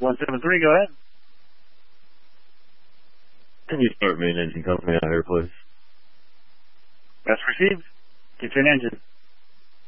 173, go ahead. Can you start me an engine company out here, please? That's received. Get you an engine.